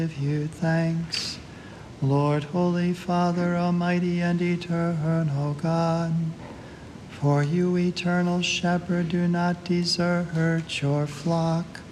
give you thanks. Lord, Holy Father, Almighty and eternal God, for you, eternal Shepherd, do not desert your flock,